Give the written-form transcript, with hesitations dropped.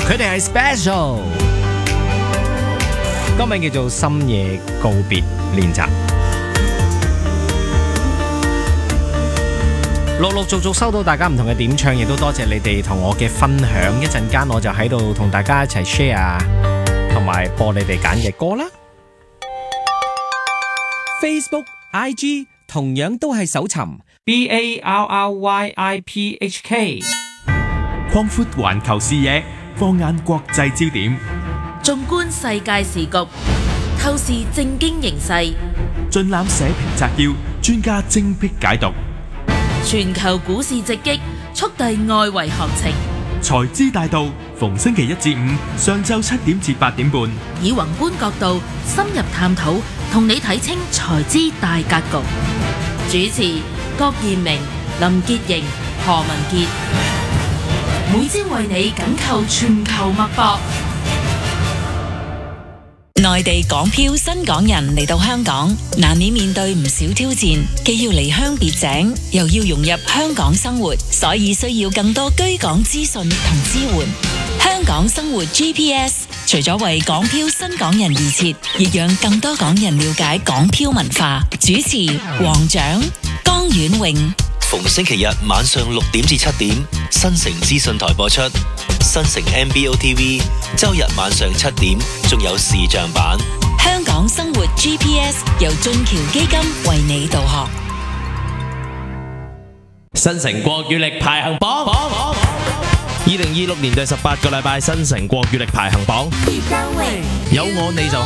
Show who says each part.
Speaker 1: 佢哋係 Special， 歌名叫做《深夜告別練習》。陸續收到大家唔同嘅點唱，亦都多謝你哋同我嘅分享。一陣間我就喺度同大家一齊 share， 同埋播你哋揀嘅歌啦。Facebook、IG 同樣都係搜尋 BARRYIPHK，
Speaker 2: 擴闊環球視野，放眼國際焦點，
Speaker 3: 縱觀世界時局，透視政經形勢，
Speaker 2: 盡覽社評摘要，專家精闢解讀。
Speaker 3: 全球股市直擊，速遞外圍行情。
Speaker 2: 財資大道，逢星期一至五上晝7點至8點半，
Speaker 3: 以宏觀角度深入探討，同你睇清財資大格局。主持郭彥明、林潔瑩、何文傑，每朝為你緊扣全球脈搏。
Speaker 4: 內地港漂新港人嚟到香港，難免面對唔少挑戰，既要離鄉別井，又要融入香港生活，所以需要更多居港資訊同支援。香港生活 GPS 除咗為港漂新港人而設，亦讓更多港人了解港漂文化。主持黃獎、江婉穎。
Speaker 5: 逢星期日晚上6點至7點，新城資訊台播出；新城 MBO TV 周日晚上7點，仲有視像版。
Speaker 4: 香港生活 GPS 由俊橋基金為你導航。
Speaker 6: 新城國語力排行榜，2026年第18個禮拜新城國語力排行榜，有我你就